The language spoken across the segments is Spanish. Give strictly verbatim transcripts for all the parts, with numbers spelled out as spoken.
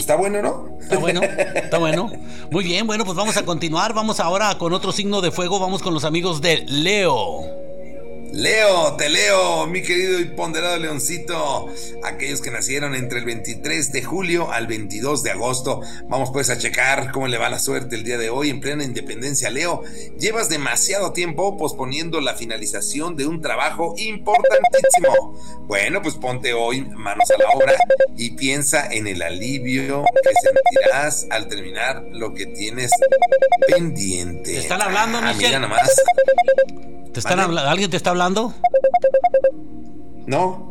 está bueno, ¿no? Está bueno, está bueno. Muy bien, bueno, pues vamos a continuar. Vamos ahora con otro signo de fuego. Vamos con los amigos de Leo. Leo, te leo, mi querido y ponderado leoncito. Aquellos que nacieron entre el veintitrés de julio al veintidós de agosto. Vamos pues a checar cómo le va la suerte el día de hoy en plena independencia. Leo, llevas demasiado tiempo posponiendo la finalización de un trabajo importantísimo. Bueno, pues ponte hoy manos a la obra y piensa en el alivio que sentirás al terminar lo que tienes pendiente. ¿Te están hablando, ah, Michelle? Mira nomás. ¿Te están habla- ¿Alguien te está hablando? No.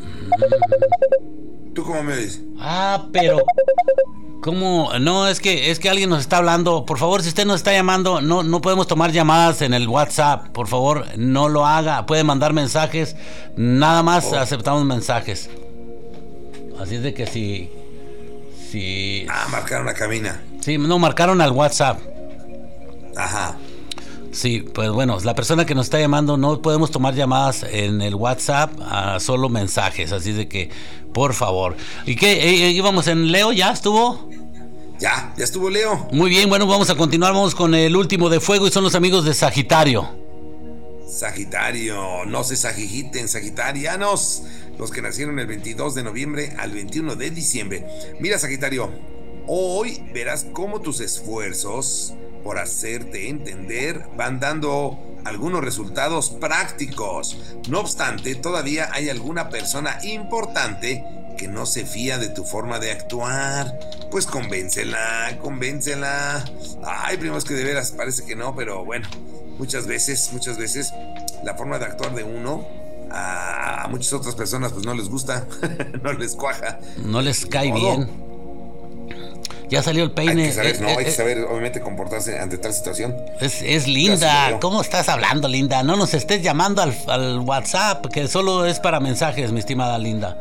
¿Tú cómo me oyes? Ah, pero ¿cómo? No, es que es que alguien nos está hablando. Por favor, si usted nos está llamando, no no podemos tomar llamadas en el WhatsApp. Por favor, no lo haga. Puede mandar mensajes. Nada más Oh. aceptamos mensajes. Así es de que si si Ah, marcaron la cabina. sí, no marcaron al WhatsApp. Ajá. Sí, pues bueno, la persona que nos está llamando, no podemos tomar llamadas en el WhatsApp, ah, solo mensajes, así de que, por favor. ¿Y qué? Eh, eh, ¿Íbamos en Leo? ¿Ya estuvo? Ya, ya estuvo Leo. Muy bien, bueno, vamos a continuar, vamos con el último de fuego y son los amigos de Sagitario. Sagitario, no se sagijiten, sagitarianos, los que nacieron el veintidós de noviembre al veintiuno de diciembre. Mira, Sagitario, hoy verás cómo tus esfuerzos por hacerte entender van dando algunos resultados prácticos. No obstante, todavía hay alguna persona importante que no se fía de tu forma de actuar. Pues convéncela, convéncela. Ay, primo, es que de veras parece que no, pero bueno, muchas veces, muchas veces la forma de actuar de uno a muchas otras personas pues no les gusta, no les cuaja. No les cae Todo. bien. Ya salió el peine. Hay que saber, Eh, no, eh, hay que eh, saber obviamente comportarse ante tal situación. Es, es Ya Linda. salió. ¿Cómo estás hablando, Linda? No nos estés llamando al, al WhatsApp, que solo es para mensajes, mi estimada Linda.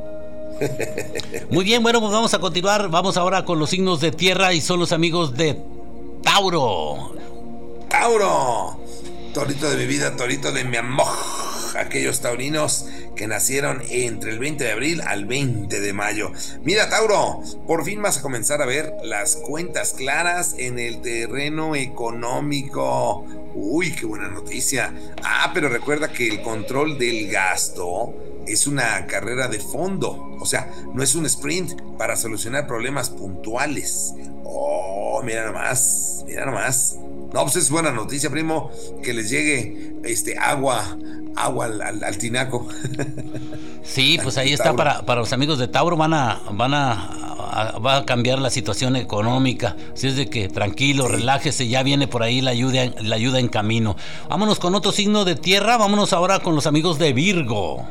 Muy bien, bueno, pues vamos a continuar. Vamos ahora con los signos de tierra y son los amigos de Tauro. Tauro, torito de mi vida, torito de mi amor. Aquellos taurinos que nacieron entre el veinte de abril al veinte de mayo. Mira, Tauro, por fin vas a comenzar a ver las cuentas claras en el terreno económico. Uy, qué buena noticia. Ah, pero recuerda que el control del gasto es una carrera de fondo. O sea, no es un sprint para solucionar problemas puntuales. Oh, mira nomás, mira nomás. No, pues es buena noticia, primo, que les llegue este agua, agua al, al, al tinaco. Sí, pues ahí está para, para los amigos de Tauro, van a, van a, a- va a cambiar la situación económica. Así es de que tranquilo, Sí. relájese, ya viene por ahí la ayuda, la ayuda en camino. Vámonos con otro signo de tierra, vámonos ahora con los amigos de Virgo.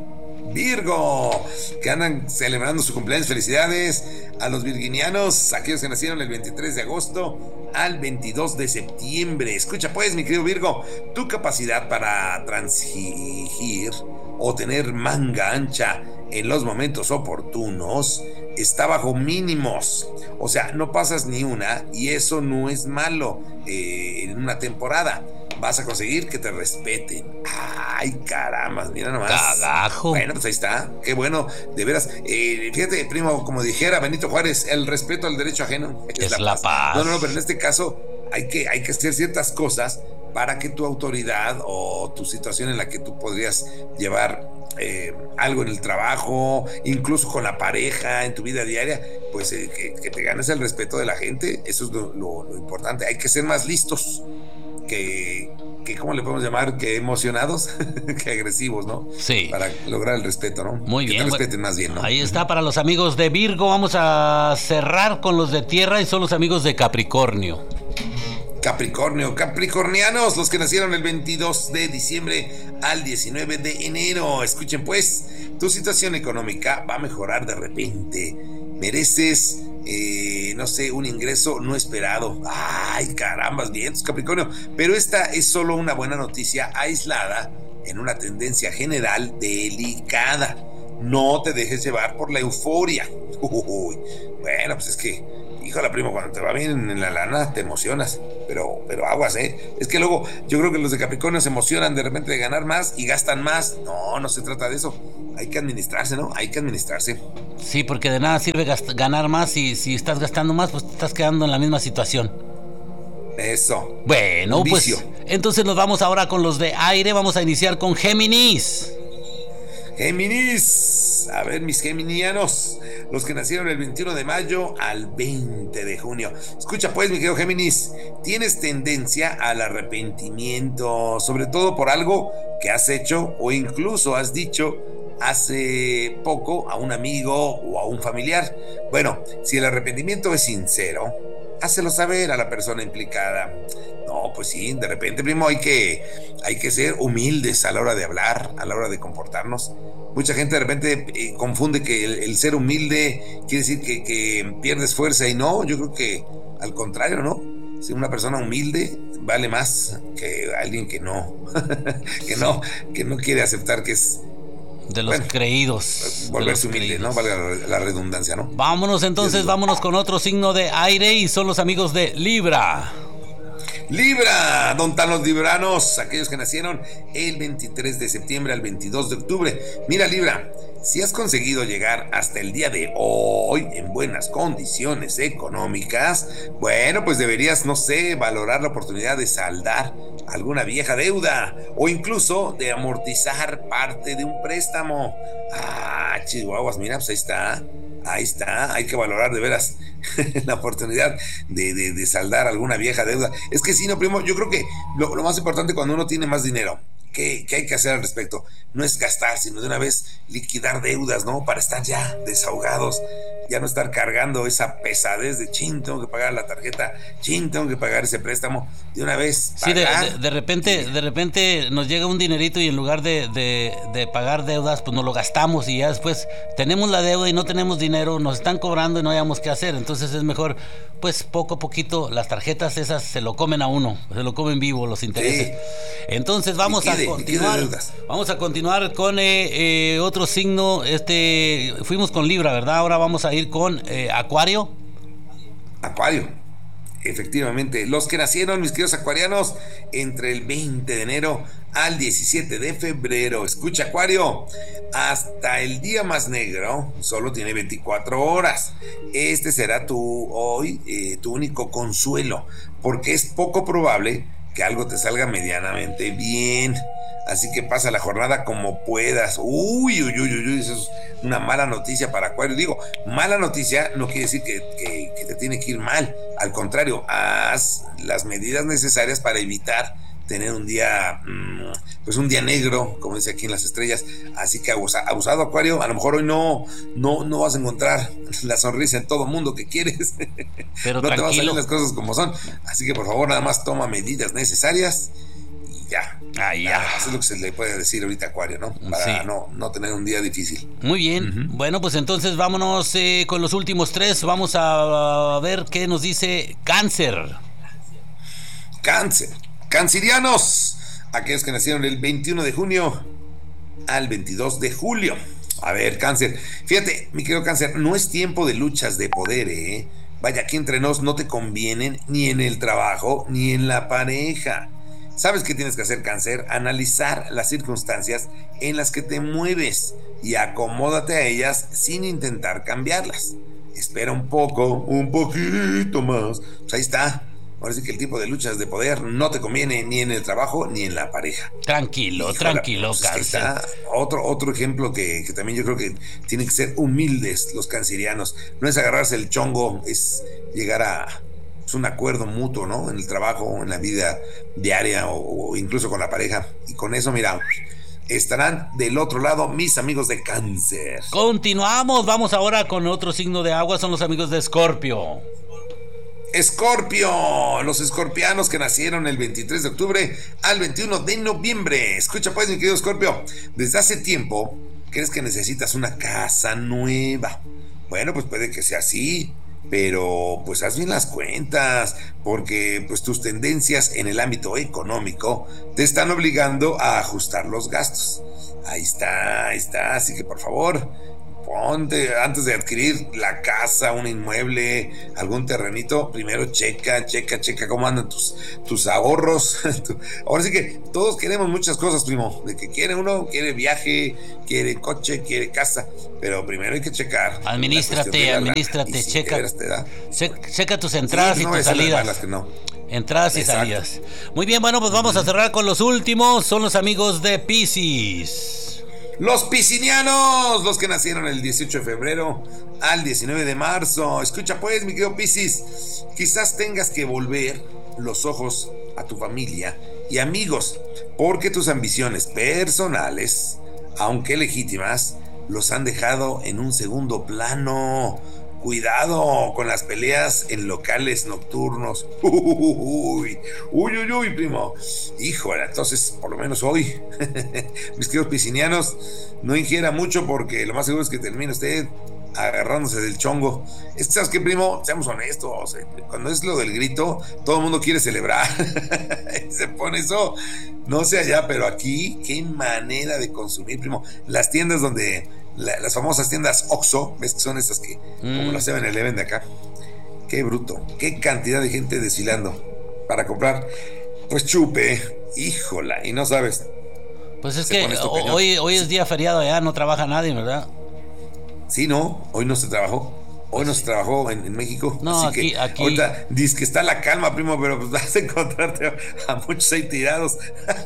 Virgo, que andan celebrando su cumpleaños. Felicidades a los virginianos, aquellos que nacieron el veintitrés de agosto al veintidós de septiembre. Escucha pues, mi querido Virgo, tu capacidad para transigir o tener manga ancha en los momentos oportunos está bajo mínimos. O sea, no pasas ni una y eso no es malo eh, en una temporada. Vas a conseguir que te respeten. Ay, caramba, mira nomás. Carajo. Bueno, pues ahí está. Qué bueno, de veras. Eh, fíjate, primo, como dijera Benito Juárez, el respeto al derecho ajeno Es la paz. No, no, no, pero en este caso hay que, hay que hacer ciertas cosas para que tu autoridad o tu situación en la que tú podrías llevar eh, algo en el trabajo, incluso con la pareja, en tu vida diaria, pues eh, que, que te ganes el respeto de la gente. Eso es lo, lo, lo importante. Hay que ser más listos que, que ¿cómo le podemos llamar? Que emocionados, que agresivos, ¿no? Sí. Para lograr el respeto, ¿no? Muy que bien. te respeten más bien, ¿no? Ahí está para los amigos de Virgo. Vamos a cerrar con los de tierra y son los amigos de Capricornio. Capricornio, capricornianos, los que nacieron el veintidós de diciembre al diecinueve de enero. Escuchen pues, tu situación económica va a mejorar de repente. Mereces, eh, no sé, un ingreso no esperado. Ay, carambas, bien, Capricornio. Pero esta es solo una buena noticia aislada en una tendencia general delicada. No te dejes llevar por la euforia. Uy, bueno, pues es que, híjole, primo, cuando te va bien en la lana, te emocionas. pero, pero aguas, ¿eh? Es que luego yo creo que los de Capricornio se emocionan de repente de ganar más y gastan más. No, no se trata de eso. Hay que administrarse, ¿no? Hay que administrarse. Sí, porque de nada sirve gast- ganar más y si estás gastando más, pues te estás quedando en la misma situación. Eso. Bueno, Un pues vicio. entonces nos vamos ahora con los de aire. Vamos a iniciar con Géminis. Géminis, a ver mis geminianos, los que nacieron el veintiuno de mayo al veinte de junio. Escucha pues, mi querido Géminis, tienes tendencia al arrepentimiento, sobre todo por algo que has hecho o incluso has dicho hace poco a un amigo o a un familiar. Bueno, si el arrepentimiento es sincero, hácelo saber a la persona implicada. No, pues sí, de repente, primo, hay que, hay que ser humildes a la hora de hablar, a la hora de comportarnos. Mucha gente de repente eh, confunde que el, el ser humilde quiere decir que, que pierdes fuerza y no, yo creo que al contrario, ¿no? Si una persona humilde vale más que alguien que no, que no, que no quiere aceptar que es... De los bueno, creídos. Volverse de los humilde, creídos. ¿no? Valga la, la redundancia, ¿no? Vámonos entonces, vámonos con otro signo de aire y son los amigos de Libra. Libra, ¿dónde están los libranos? Aquellos que nacieron el veintitrés de septiembre al veintidós de octubre. Mira, Libra, si has conseguido llegar hasta el día de hoy en buenas condiciones económicas, bueno, pues deberías, no sé, valorar la oportunidad de saldar alguna vieja deuda o incluso de amortizar parte de un préstamo. Ah, chihuahuas, mira, pues ahí está. Ahí está, hay que valorar de veras la oportunidad de, de, de saldar alguna vieja deuda. Es que sí, no, primo, yo creo que lo, lo más importante cuando uno tiene más dinero, ¿qué, ¿qué hay que hacer al respecto? No es gastar, sino de una vez liquidar deudas, ¿no? Para estar ya desahogados, ya no estar cargando esa pesadez de chin, tengo que pagar la tarjeta, chin, tengo que pagar ese préstamo, de una vez pagar. Sí, de, de, de repente, de repente nos llega un dinerito y en lugar de, de, de pagar deudas, pues nos lo gastamos y ya después tenemos la deuda y no tenemos dinero, nos están cobrando y no hayamos qué hacer. Entonces es mejor, pues poco a poquito, las tarjetas esas se lo comen a uno, se lo comen vivo los intereses. Sí. Entonces vamos liquide, a continuar, vamos a continuar con eh, eh, otro signo. Este, fuimos con Libra, ¿verdad? Ahora vamos a ir con eh, Acuario. Acuario, efectivamente, los que nacieron, mis queridos acuarianos, entre el veinte de enero al diecisiete de febrero. Escucha, Acuario, hasta el día más negro solo tiene veinticuatro horas. Este será tu hoy eh, tu único consuelo, porque es poco probable que algo te salga medianamente bien. Así que pasa la jornada como puedas. Uy, uy, uy, uy, eso es una mala noticia para Acuario. Digo, mala noticia no quiere decir que, que, que te tiene que ir mal. Al contrario, haz las medidas necesarias para evitar tener un día, pues un día negro, como dice aquí en las estrellas. Así que abusa, abusado, Acuario. A lo mejor hoy no, no, no vas a encontrar la sonrisa en todo mundo que quieres. Pero no tranquilo. Te van a salir las cosas como son. Así que por favor, nada más toma medidas necesarias. Ya, ah, ya. Eso es lo que se le puede decir ahorita a Acuario, ¿no? Para sí. no, no tener un día difícil. Muy bien. Uh-huh. Bueno, pues entonces vámonos eh, con los últimos tres. Vamos a ver qué nos dice Cáncer. Cáncer. Cancerianos. Aquellos que nacieron el veintiuno de junio al veintidós de julio. A ver, Cáncer. Fíjate, mi querido Cáncer, no es tiempo de luchas de poder, ¿eh? Vaya, aquí entre nos no te convienen ni en el trabajo ni en la pareja. ¿Sabes qué tienes que hacer, Cáncer? Analizar las circunstancias en las que te mueves y acomódate a ellas sin intentar cambiarlas. Espera un poco, un poquito más. Pues ahí está. Ahora sí que el tipo de luchas de poder no te conviene ni en el trabajo ni en la pareja. Tranquilo, Híjole, tranquilo, pues Cáncer. Está otro, otro ejemplo que, que también yo creo que tienen que ser humildes los cancerianos. No es agarrarse el chongo, es llegar a... Es un acuerdo mutuo, ¿no? En el trabajo, en la vida diaria o, o incluso con la pareja. Y con eso, mira, estarán del otro lado mis amigos de Cáncer. Continuamos, vamos ahora con otro signo de agua, son los amigos de Escorpio. Escorpio, los escorpianos que nacieron el veintitrés de octubre al veintiuno de noviembre. Escucha pues, mi querido Escorpio, desde hace tiempo crees que necesitas una casa nueva. Bueno, pues puede que sea así, pero pues haz bien las cuentas, porque pues tus tendencias en el ámbito económico te están obligando a ajustar los gastos. Ahí está, ahí está, así que por favor, ponte, antes de adquirir la casa, un inmueble, algún terrenito, primero checa, checa, checa cómo andan tus, tus ahorros. Ahora sí que todos queremos muchas cosas, primo. De que quiere uno, quiere viaje, quiere coche, quiere casa. Pero primero hay que checar. Administrate, administrate, si checa. Da, checa, checa tus entradas sí, no y tus salidas. Las que no. Entradas y Exacto. salidas. Muy bien, bueno, pues vamos uh-huh. a cerrar con los últimos. Son los amigos de Piscis. Los piscinianos, los que nacieron el dieciocho de febrero al diecinueve de marzo. Escucha pues, mi querido Piscis, quizás tengas que volver los ojos a tu familia y amigos, porque tus ambiciones personales, aunque legítimas, los han dejado en un segundo plano. Cuidado con las peleas en locales nocturnos. Uy, uy, uy, uy, primo. Híjole, entonces, por lo menos hoy, mis queridos piscinianos, no ingiera mucho porque lo más seguro es que termine usted agarrándose del chongo. Es que, ¿sabes qué, primo? Seamos honestos. Cuando es lo del grito, todo el mundo quiere celebrar. Se pone eso, no sé allá, pero aquí, qué manera de consumir, primo. Las tiendas donde... La, las famosas tiendas Oxxo, ves que son estas que mm. como las seven eleven de acá. Qué bruto, qué cantidad de gente desfilando para comprar pues chupe, híjola, y no sabes. Pues es que hoy, hoy es día feriado, ya no trabaja nadie, ¿verdad? Sí, no, hoy no se trabajó. Hoy pues no sí. se trabajó en, en México. No, así aquí, que aquí. Ahorita dices que está la calma, primo, pero pues vas a encontrarte a muchos ahí tirados.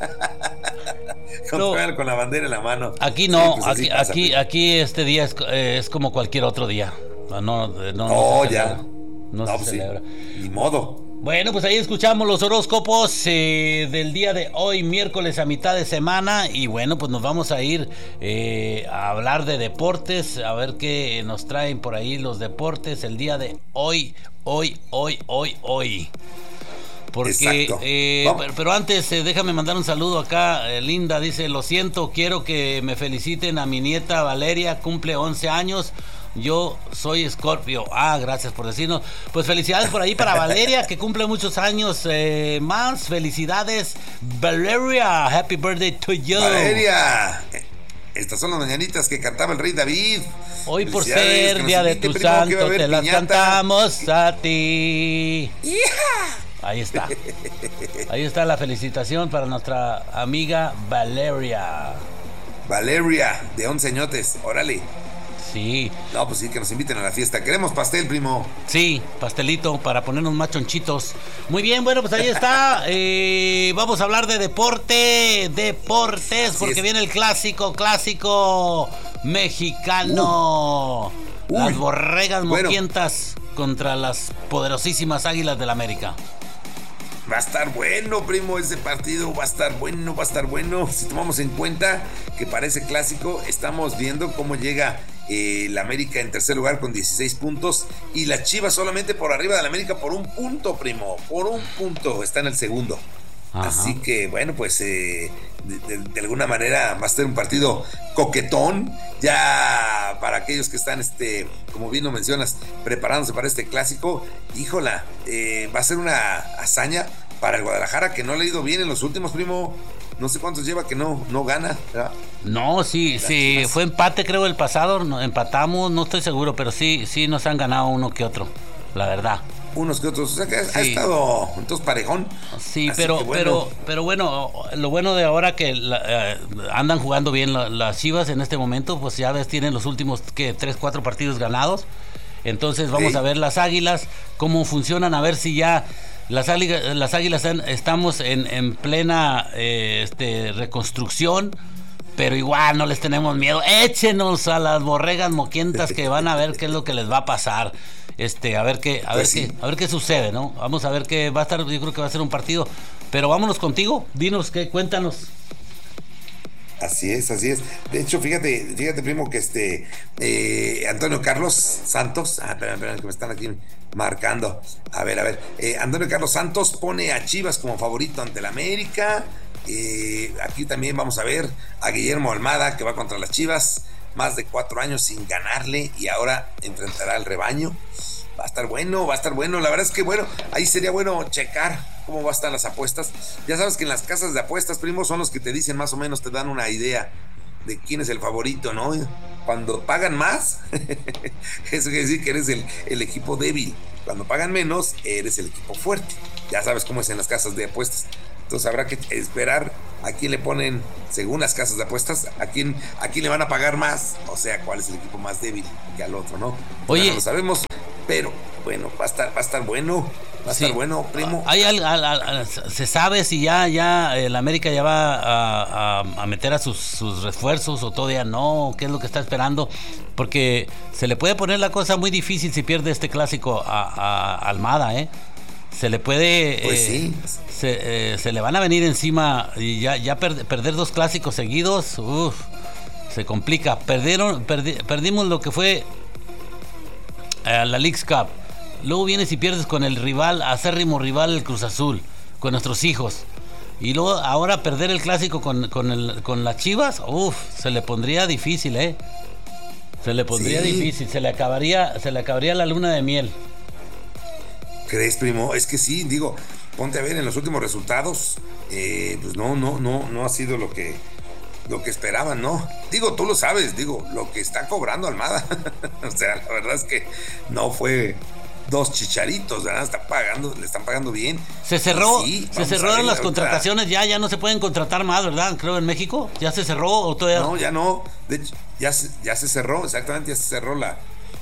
Con, no, con la bandera en la mano. Aquí no, sí, pues aquí, pasa, aquí, aquí este día es, eh, es como cualquier otro día. No, no, no, oh, no ya. No, no se pues celebra. Sí. Ni modo. Bueno, pues ahí escuchamos los horóscopos eh, del día de hoy, miércoles a mitad de semana. Y bueno, pues nos vamos a ir eh, a hablar de deportes, a ver qué nos traen por ahí los deportes el día de hoy, hoy, hoy, hoy, hoy. Porque, eh, pero, pero antes eh, déjame mandar un saludo acá. eh, Linda dice, lo siento, quiero que me feliciten a mi nieta Valeria, cumple once años. Yo soy Escorpio. Ah, gracias por decirnos. Pues felicidades por ahí para Valeria, que cumple muchos años eh, más. Felicidades, Valeria. Happy birthday to you. Valeria. Estas son las mañanitas que cantaba el rey David. Hoy por ser día de tu santo te las cantamos a ti. ¡Hija! Ahí está. Ahí está la felicitación para nuestra amiga Valeria. Valeria, de once añotes, órale. Sí. No, pues sí, que nos inviten a la fiesta. Queremos pastel, primo. Sí, pastelito para ponernos más chonchitos. Muy bien, bueno, pues ahí está. eh, vamos a hablar de deporte. Deportes, porque es. viene el clásico, clásico mexicano. Uh. Las borregas bueno. moquientas contra las poderosísimas Águilas del América. Va a estar bueno, primo, ese partido va a estar bueno, va a estar bueno. Si tomamos en cuenta que para ese clásico estamos viendo cómo llega eh, la América en tercer lugar con dieciséis puntos y la Chivas solamente por arriba de la América por un punto, primo, por un punto, está en el segundo. Ajá. Así que bueno, pues eh, de, de, de alguna manera va a ser un partido coquetón ya para aquellos que están, este, como bien lo mencionas, preparándose para este clásico. Híjola, eh, va a ser una hazaña para el Guadalajara, que no le ha ido bien en los últimos, primo. No sé cuántos lleva que no, no gana, ¿verdad? No, sí, sí, fue empate creo el pasado, no, empatamos, no estoy seguro, pero sí, sí nos han ganado uno que otro, la verdad. Unos que otros, o sea que sí. ha estado entonces parejón. Sí, pero, bueno. pero, pero bueno, lo bueno de ahora que la, eh, andan jugando bien la, las Chivas en este momento, pues ya ves, tienen los últimos que tres, cuatro partidos ganados. Entonces vamos sí. a ver las Águilas, cómo funcionan, a ver si ya las Águilas, las Águilas están, estamos en, en plena eh, este, reconstrucción. Pero igual no les tenemos miedo. Échenos a las borregas moquientas que van a ver qué es lo que les va a pasar. Este, a ver qué, a pues ver sí. qué, a ver qué sucede, ¿no? Vamos a ver qué va a estar, yo creo que va a ser un partido. Pero vámonos contigo, dinos qué, cuéntanos. Así es, así es. De hecho, fíjate, fíjate, primo, que este eh, Antonio Carlos Santos, ah, espera, espera, que me están aquí marcando. A ver, a ver, eh, Antonio Carlos Santos pone a Chivas como favorito ante el América. Eh, aquí también vamos a ver a Guillermo Almada, que va contra las Chivas, más de cuatro años sin ganarle y ahora enfrentará al rebaño. Va a estar bueno, va a estar bueno. La verdad es que bueno, ahí sería bueno checar cómo van a estar las apuestas. Ya sabes que en las casas de apuestas, primo, son los que te dicen más o menos, te dan una idea de quién es el favorito, ¿no? Cuando pagan más, eso quiere decir que eres el, el equipo débil. Cuando pagan menos, eres el equipo fuerte. Ya sabes cómo es en las casas de apuestas. Entonces habrá que esperar a quién le ponen, según las casas de apuestas, a quién, a quién le van a pagar más. O sea, cuál es el equipo más débil que al otro, ¿no? Oye, no lo sabemos, pero bueno, va a estar, va a estar bueno. Va a sí. estar bueno, primo. Hay al, al, al, se sabe si ya, ya el América ya va a, a, a meter a sus, sus refuerzos o todavía no, qué es lo que está esperando, porque se le puede poner la cosa muy difícil si pierde este clásico a, a Almada, ¿eh? Se le puede, pues eh, sí. se, eh, se le van a venir encima y ya, ya per, perder dos clásicos seguidos, uff, se complica. Perdieron, perdi, perdimos lo que fue eh, la Leagues Cup. Luego vienes y pierdes con el rival, acérrimo rival, el Cruz Azul, con nuestros hijos. Y luego ahora perder el clásico con, con, el, con las Chivas, uff, se le pondría difícil, ¿eh? Se le pondría sí. difícil, se le acabaría, se le acabaría la luna de miel. ¿Crees, primo? Es que sí, digo, ponte a ver en los últimos resultados, eh, pues no, no, no, no ha sido lo que, lo que esperaban, ¿no? Digo, tú lo sabes, digo, lo que está cobrando Almada. O sea, la verdad es que no fue dos chicharitos, ¿verdad? Está pagando, le están pagando bien. Se cerró, sí, se cerraron las contrataciones, ya, ya no se pueden contratar más, ¿verdad? Creo en México, ¿ya se cerró o todavía? No, ya no, de hecho, ya se, ya se cerró, exactamente, ya se cerró la,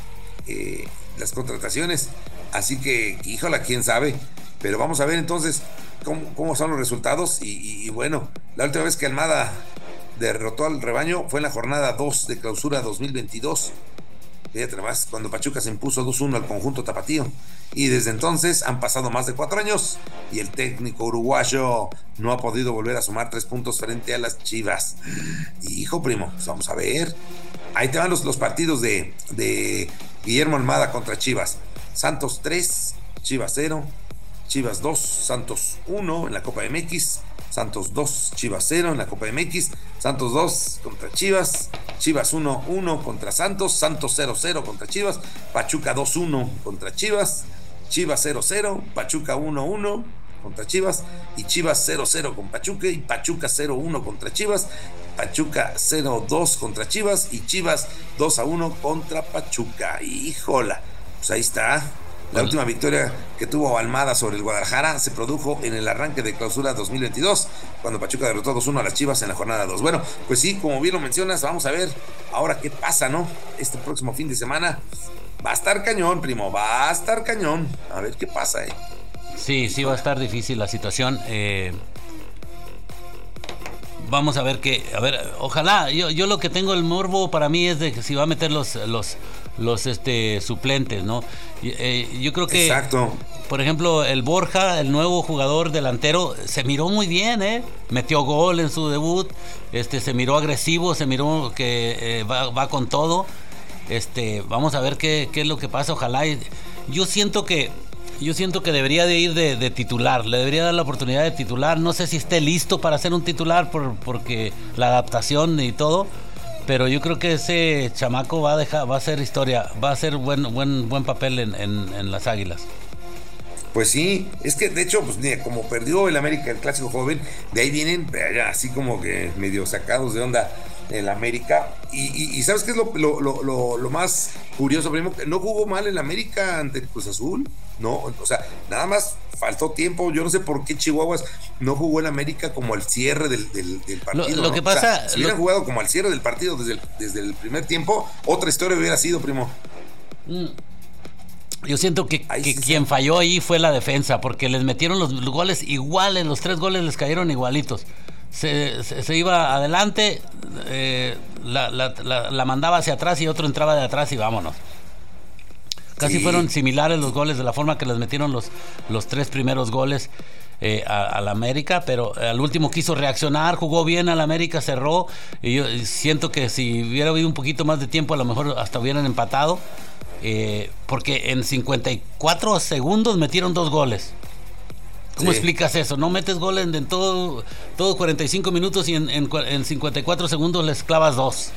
eh, las contrataciones, así que, híjola, quién sabe, pero vamos a ver entonces cómo, cómo son los resultados, y, y, y bueno, la última vez que Almada derrotó al rebaño fue en la jornada dos de clausura dos mil veintidós. Fíjate nomás, cuando Pachuca se impuso dos uno al conjunto tapatío. Y desde entonces han pasado más de cuatro años y el técnico uruguayo no ha podido volver a sumar tres puntos frente a las Chivas. Y hijo, primo, pues vamos a ver. Ahí te van los, los partidos de, de Guillermo Almada contra Chivas. Santos tres, Chivas cero, Chivas dos, Santos uno en la Copa M X. Santos dos, Chivas cero en la Copa M X. Santos dos contra Chivas. Chivas uno uno contra Santos. Santos cero cero contra Chivas. Pachuca dos uno contra Chivas. Chivas cero cero. Pachuca uno uno contra Chivas. Y Chivas cero cero con Pachuca. Y Pachuca cero uno contra Chivas. Pachuca cero dos contra Chivas. Y Chivas dos a uno contra Pachuca. Híjola. Pues ahí está. La última victoria que tuvo Almada sobre el Guadalajara se produjo en el arranque de clausura dos mil veintidós, cuando Pachuca derrotó dos uno a las Chivas en la jornada dos. Bueno, pues sí, como bien lo mencionas, vamos a ver ahora qué pasa, ¿no? Este próximo fin de semana va a estar cañón, primo, va a estar cañón. A ver qué pasa, ¿eh? Sí, sí va a estar difícil la situación. Eh... Vamos a ver que, a ver, ojalá, yo, yo lo que tengo el morbo para mí es de que si va a meter los los los este suplentes, ¿no? Eh, yo creo que, exacto. Por ejemplo, el Borja, el nuevo jugador delantero, se miró muy bien, ¿eh? Metió gol en su debut, este, se miró agresivo, se miró que eh, va, va con todo. Este, vamos a ver qué, qué es lo que pasa, ojalá. Yo siento que Yo siento que debería de ir de, de titular, le debería dar la oportunidad de titular. No sé si esté listo para ser un titular por, porque la adaptación y todo, pero yo creo que ese chamaco va a dejar, va a hacer historia, va a hacer buen buen buen papel en, en, en las Águilas. Pues sí, es que de hecho, pues mira, como perdió el América el clásico joven, de ahí vienen así como que medio sacados de onda el América. Y, y, y ¿sabes qué es lo, lo, lo, lo más curioso, primo? Que no jugó mal el América ante el Cruz Azul, no, o sea, nada más faltó tiempo. Yo no sé por qué Chihuahuas no jugó el América como al cierre del, del, del partido. Lo, lo ¿no? que pasa, o sea, si hubieran lo... jugado como al cierre del partido desde el, desde el primer tiempo, otra historia hubiera sido, primo. Mm. Yo siento que, que sí, quien sí. falló ahí fue la defensa, porque les metieron los goles iguales, los tres goles les cayeron igualitos. Se, se, se iba adelante, eh, la, la, la, la mandaba hacia atrás y otro entraba de atrás y vámonos. Casi sí. Fueron similares los goles de la forma que les metieron los, los tres primeros goles eh, a, a la América, pero al último quiso reaccionar, jugó bien a la América, cerró, y yo siento que si hubiera habido un poquito más de tiempo a lo mejor hasta hubieran empatado. Eh, porque en cincuenta y cuatro segundos metieron dos goles. ¿Cómo sí. explicas eso? No metes goles en, en todo, todo cuarenta y cinco minutos y en, en, en cincuenta y cuatro segundos les clavas dos.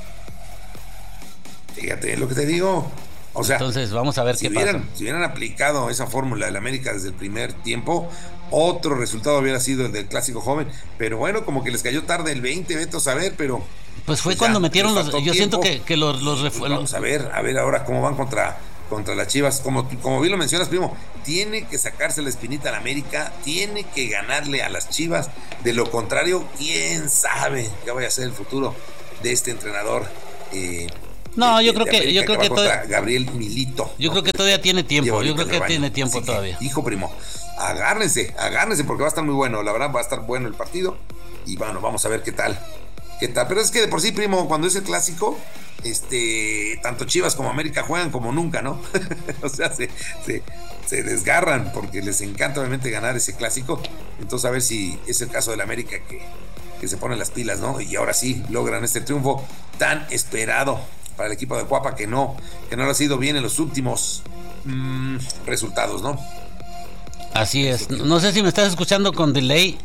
Fíjate lo que te digo. O sea, entonces vamos a ver si qué hubieran, pasa. Si hubieran aplicado esa fórmula del América desde el primer tiempo, otro resultado hubiera sido el del clásico joven. Pero bueno, como que les cayó tarde el veinte, vete a saber, pero Pues fue pues cuando ya, metieron los... les faltó Yo siento tiempo. que, que los... los, Pues refu- vamos a ver, a ver ahora cómo van contra, contra las Chivas. Como, como bien lo mencionas, primo, tiene que sacarse la espinita a la América, tiene que ganarle a las Chivas. De lo contrario, quién sabe qué vaya a ser el futuro de este entrenador. Eh, No, de, yo creo de que América, yo creo va que contra todo, Gabriel Milito. yo ¿no? creo que todavía tiene tiempo, yo creo que rebaño. tiene tiempo Así todavía. Que, hijo primo, agárrense, agárrense porque va a estar muy bueno, la verdad va a estar bueno el partido y bueno, vamos a ver qué tal. ¿Qué tal? Pero es que de por sí, primo, cuando es el clásico, este, tanto Chivas como América juegan como nunca, ¿no? O sea, se, se, se desgarran porque les encanta obviamente ganar ese clásico. Entonces a ver si es el caso del América que, que se ponen las pilas, ¿no? Y ahora sí logran este triunfo tan esperado para el equipo de Cuapa que no, que no lo ha sido bien en los últimos mmm, resultados, ¿no? Así es. No sé si me estás escuchando con delay.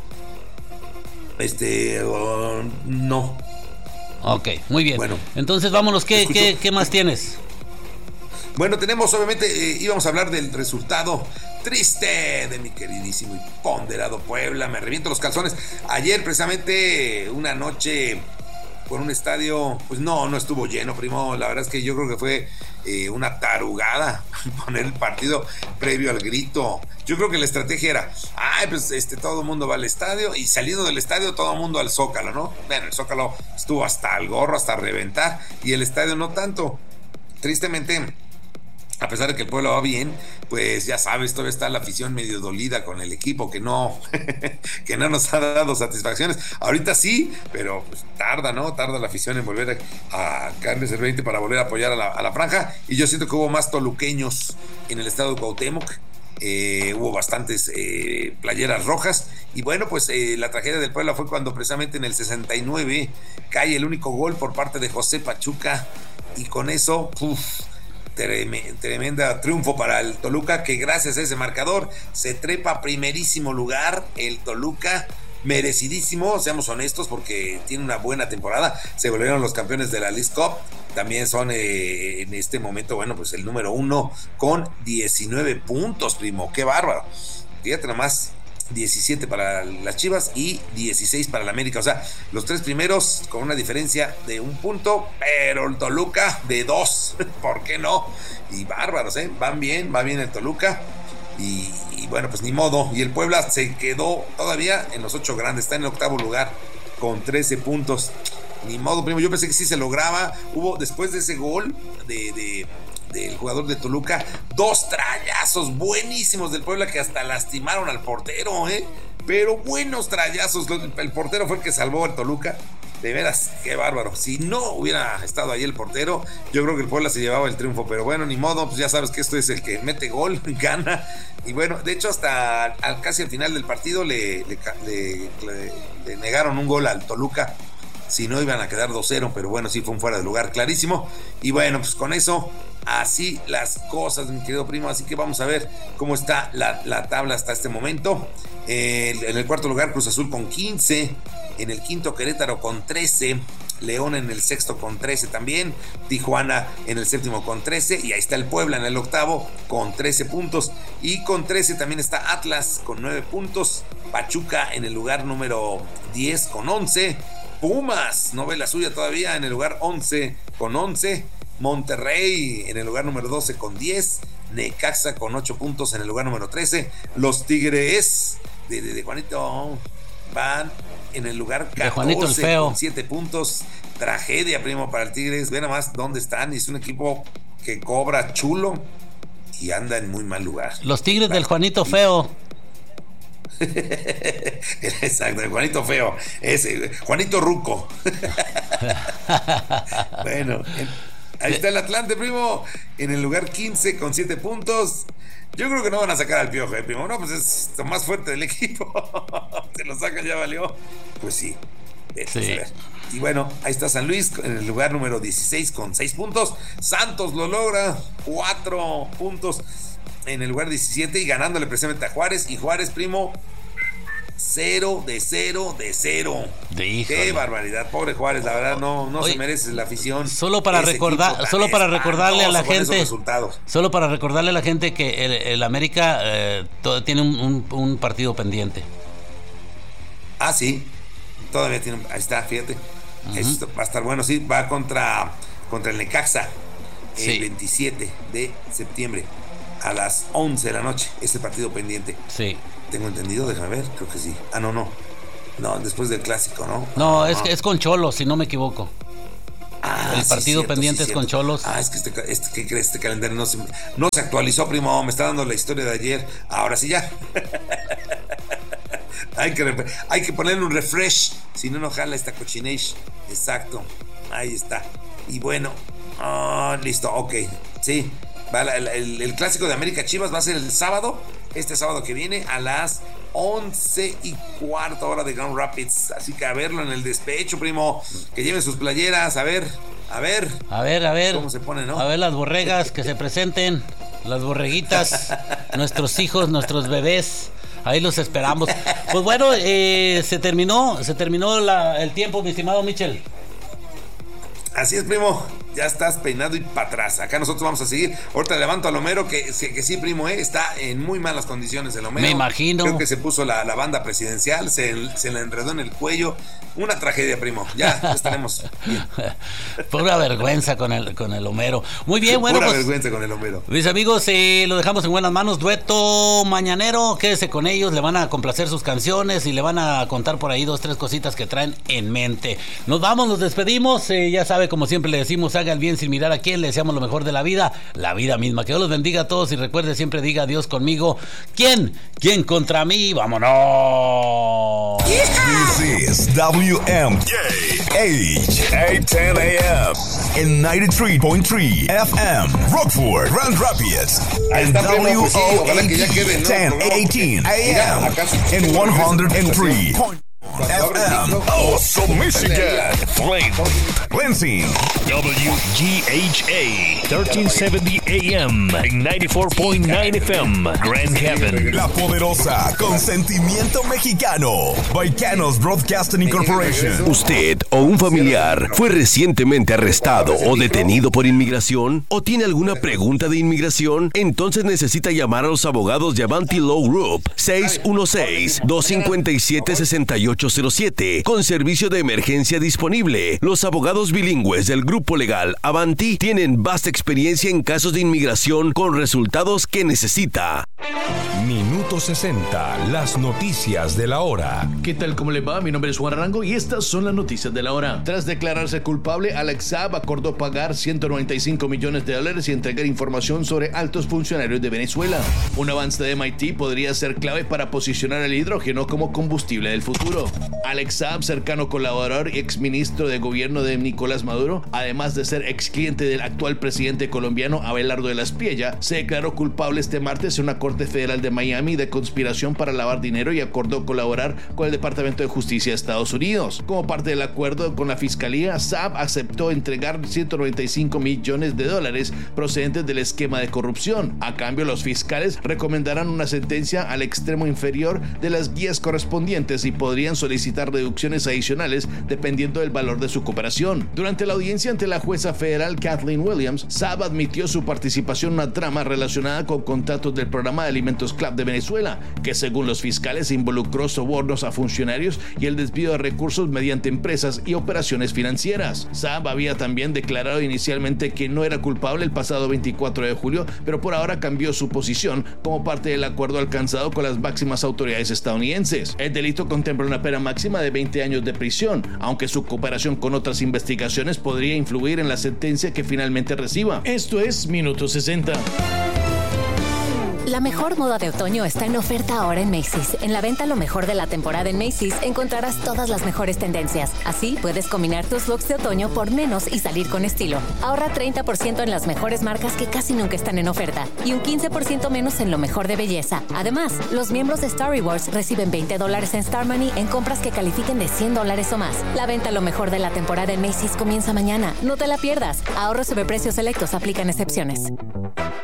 Este, uh, no. Ok, muy bien. Bueno, entonces vámonos, ¿qué, ¿qué, qué más tienes? Bueno, tenemos obviamente, eh, íbamos a hablar del resultado triste de mi queridísimo y ponderado Puebla. Me reviento los calzones. Ayer precisamente una noche por un estadio, pues no, no estuvo lleno, primo. La verdad es que yo creo que fue eh, una tarugada poner el partido previo al grito. Yo creo que la estrategia era, ay, pues este, todo el mundo va al estadio y saliendo del estadio todo el mundo al Zócalo, ¿no? Bueno, el Zócalo estuvo hasta el gorro, hasta reventar y el estadio no tanto. Tristemente, a pesar de que el Puebla va bien, pues ya sabes, todavía está la afición medio dolida con el equipo que no, que no nos ha dado satisfacciones. Ahorita sí, pero pues tarda, ¿no? Tarda la afición en volver a, a caerles el veinte para volver a apoyar a la, a la franja. Y yo siento que hubo más toluqueños en el estado de Cuauhtémoc. Eh, hubo bastantes eh, playeras rojas. Y bueno, pues eh, la tragedia del Puebla fue cuando precisamente en el sesenta y nueve cae el único gol por parte de José Pachuca. Y con eso, uf, tremenda triunfo para el Toluca, que gracias a ese marcador se trepa a primerísimo lugar. El Toluca, merecidísimo, seamos honestos, porque tiene una buena temporada. Se volvieron los campeones de la Leagues Cup. También son eh, en este momento, bueno, pues el número uno con diecinueve puntos, primo. Qué bárbaro. Fíjate nomás, diecisiete para las Chivas y dieciséis para la América. O sea, los tres primeros con una diferencia de un punto, pero el Toluca de dos. ¿Por qué no? Y bárbaros, ¿eh? Van bien, va bien el Toluca. Y, y bueno, pues ni modo. Y el Puebla se quedó todavía en los ocho grandes. Está en el octavo lugar con trece puntos. Ni modo, primo. Yo pensé que sí se lograba. Hubo, después de ese gol de... de del jugador de Toluca, dos trayazos buenísimos del Puebla que hasta lastimaron al portero, ¿eh? Pero buenos trayazos. El portero fue el que salvó al Toluca. De veras, qué bárbaro. Si no hubiera estado ahí el portero, yo creo que el Puebla se llevaba el triunfo. Pero bueno, ni modo, pues ya sabes que esto es el que mete gol, gana. Y bueno, de hecho, hasta al, casi al final del partido le, le, le, le, le negaron un gol al Toluca. Si no, iban a quedar dos cero, pero bueno, sí fue un fuera de lugar clarísimo. Y bueno, pues con eso, así las cosas, mi querido primo. Así que vamos a ver cómo está la, la tabla hasta este momento. Eh, en el cuarto lugar, Cruz Azul con quince. En el quinto, Querétaro con trece. León en el sexto con trece también. Tijuana en el séptimo con trece. Y ahí está el Puebla en el octavo con trece puntos. Y con trece también está Atlas con nueve puntos. Pachuca en el lugar número diez con once. Pumas no ve la suya todavía en el lugar once con once. Monterrey en el lugar número doce con diez. Necaxa con ocho puntos en el lugar número trece. Los Tigres de, de, de Juanito van en el lugar catorce, Juanito el feo, con siete puntos. Tragedia, primo, para el Tigres. Ve nada más dónde están. Es un equipo que cobra chulo y anda en muy mal lugar. Los Tigres del Juanito feo. Exacto, el Juanito feo, ese Juanito Ruco. Bueno, ahí está el Atlante, primo, en el lugar quince con siete puntos. Yo creo que no van a sacar al Piojo, ¿eh, primo? No, pues es lo más fuerte del equipo. Se lo sacan, ya valió. Pues sí, sí. Y bueno, ahí está San Luis en el lugar número dieciséis con seis puntos. Santos lo logra, cuatro puntos en el lugar diecisiete y ganándole precisamente a Juárez. Y Juárez, primo, cero de cero de cero. Qué barbaridad, pobre Juárez, la verdad no, no Oye, se merece la afición. Solo para recordar, solo para recordarle a la gente, solo para recordarle a la gente que el, el América eh, todo, tiene un, un, un partido pendiente. Ah, sí, todavía tiene, ahí está, fíjate. Uh-huh. Esto va a estar bueno, sí, va contra, contra el Necaxa el sí. veintisiete de septiembre a las once de la noche. Este partido pendiente. Sí. Tengo entendido, déjame ver, creo que sí. Ah, no, no. No, después del clásico, ¿no? No, ah, es, es con Cholos, si no me equivoco. Ah, el partido sí, cierto, pendiente sí, es con Cholos. Ah, es que este, este, ¿qué crees? Este calendario no se, no se actualizó, primo. Me está dando la historia de ayer. Ahora sí ya. hay, que, hay que ponerle un refresh. Si no, no jala esta cochination. Exacto. Ahí está. Y bueno. Oh, listo, ok. Sí. Va, el, el, el clásico de América Chivas va a ser el sábado. Este sábado que viene a las once y cuarto hora de Grand Rapids. Así que a verlo en el despecho, primo. Que lleven sus playeras, a ver, a ver. A ver, a ver. ¿Cómo se pone, no? A ver las borregas que se presenten. Las borreguitas. Nuestros hijos, nuestros bebés. Ahí los esperamos. Pues bueno, eh, se terminó, se terminó la, el tiempo, mi estimado Michel. Así es, primo. Ya estás peinado y para atrás. Acá nosotros vamos a seguir. Ahorita levanto al Homero, que, que sí, primo, ¿eh? Está en muy malas condiciones el Homero. Me imagino. Creo que se puso la, la banda presidencial, se, se le enredó en el cuello. Una tragedia, primo. Ya, ya estaremos bien. Pura vergüenza con el, con el Homero. Muy bien, bueno. Pura pues, vergüenza con el Homero. Mis amigos, eh, lo dejamos en buenas manos. Dueto mañanero, quédese con ellos. Le van a complacer sus canciones y le van a contar por ahí dos, tres cositas que traen en mente. Nos vamos, nos despedimos. Eh, ya sabe, como siempre le decimos, haga el bien sin mirar a quién. Le deseamos lo mejor de la vida, la vida misma. Que Dios los bendiga a todos y recuerde, siempre diga Dios conmigo. ¿Quién? ¿Quién contra mí? ¡Vámonos! This is W M H eight ten A M and ninety-three point three F M Rockford, Grand Rapids, and W O H ten eighteen A M and one hundred three point F M Also Michigan, Flame, Lansing, W G H A thirteen seventy A M and ninety-four point nine F M Grand Haven. La Poderosa, con sentimiento mexicano, Baicanos Broadcasting Incorporation. ¿Usted o un familiar fue recientemente arrestado o detenido por inmigración? ¿O tiene alguna pregunta de inmigración? Entonces necesita llamar a los abogados de Avanti Law Group seis uno seis, dos cinco siete, seis ocho cero siete con servicio de emergencia disponible. Los abogados bilingües del grupo legal Avanti tienen vasta experiencia en casos de inmigración con resultados que necesita. Minuto sesenta, las noticias de la hora. ¿Qué tal? ¿Cómo le va? Mi nombre es Juan Arango y estas son las noticias de la hora. Tras declararse culpable, Alex Saab acordó pagar ciento noventa y cinco millones de dólares y entregar información sobre altos funcionarios de Venezuela. Un avance de M I T podría ser clave para posicionar el hidrógeno como combustible del futuro. Alex Saab, cercano colaborador y exministro de gobierno de Nicolás Maduro, además de ser ex cliente del actual presidente colombiano Abelardo de la Espriella, se declaró culpable este martes en una corte federal de Miami de conspiración para lavar dinero y acordó colaborar con el Departamento de Justicia de Estados Unidos. Como parte del acuerdo con la fiscalía, Saab aceptó entregar ciento noventa y cinco millones de dólares procedentes del esquema de corrupción. A cambio, los fiscales recomendarán una sentencia al extremo inferior de las guías correspondientes y podrían solicitar reducciones adicionales dependiendo del valor de su cooperación. Durante la audiencia ante la jueza federal Kathleen Williams, Saab admitió su participación en una trama relacionada con contratos del programa de alimentos Club de Venezuela, que según los fiscales involucró sobornos a funcionarios y el desvío de recursos mediante empresas y operaciones financieras. Saab había también declarado inicialmente que no era culpable el pasado veinticuatro de julio, pero por ahora cambió su posición como parte del acuerdo alcanzado con las máximas autoridades estadounidenses. El delito contempla una pena máxima de veinte años de prisión, aunque su cooperación con otras investigaciones podría influir en la sentencia que finalmente reciba. Esto es Minuto sesenta. La mejor moda de otoño está en oferta ahora en Macy's. En la venta lo mejor de la temporada en Macy's encontrarás todas las mejores tendencias. Así puedes combinar tus looks de otoño por menos y salir con estilo. Ahorra treinta por ciento en las mejores marcas que casi nunca están en oferta y un quince por ciento menos en lo mejor de belleza. Además, los miembros de Star Rewards reciben veinte dólares en Star Money en compras que califiquen de cien dólares o más. La venta lo mejor de la temporada en Macy's comienza mañana. No te la pierdas. Ahorros sobre precios selectos, aplican excepciones.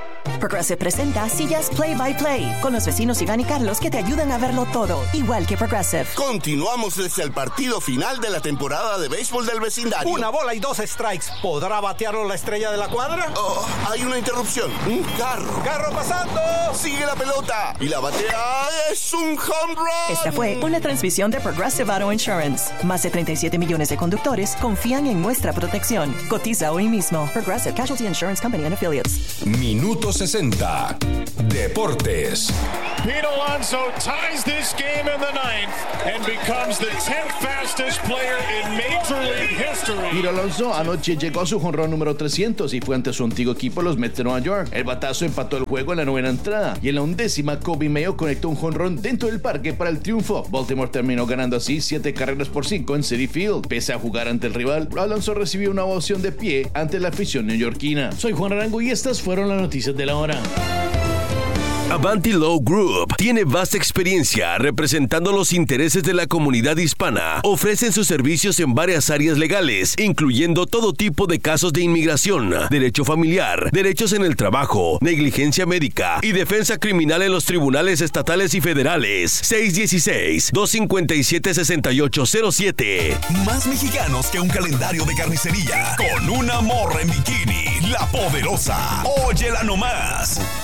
Progressive presenta Sillas Play by Play, con los vecinos Iván y Carlos que te ayudan a verlo todo, igual que Progressive. Continuamos desde el partido final de la temporada de béisbol del vecindario. Una bola y dos strikes. ¿Podrá batearlo la estrella de la cuadra? Oh, hay una interrupción. Un carro. ¡Carro pasando! Sigue la pelota. Y la batea es un home run. Esta fue una transmisión de Progressive Auto Insurance. Más de treinta y siete millones de conductores confían en nuestra protección. Cotiza hoy mismo. Progressive Casualty Insurance Company and Affiliates. Minuto sesenta. Deportes. Pete Alonso ties this game in the ninth and becomes the tenth fastest player in Major League history. Pete Alonso anoche llegó a su jonrón número trescientos y fue ante su antiguo equipo, los Mets de Nueva York. El batazo empató el juego en la novena entrada y en la undécima Kobe Mayo conectó un jonrón dentro del parque para el triunfo. Baltimore terminó ganando así siete carreras por cinco en Citi Field. Pese a jugar ante el rival, Alonso recibió una ovación de pie ante la afición neoyorquina. Soy Juan Arango y estas fueron las noticias de la hora. Avanti Law Group tiene vasta experiencia representando los intereses de la comunidad hispana. Ofrecen sus servicios en varias áreas legales, incluyendo todo tipo de casos de inmigración, derecho familiar, derechos en el trabajo, negligencia médica y defensa criminal en los tribunales estatales y federales. seis uno seis, dos cinco siete, seis ocho cero siete. Más mexicanos que un calendario de carnicería. Con una morra en bikini, la poderosa. Óyela nomás.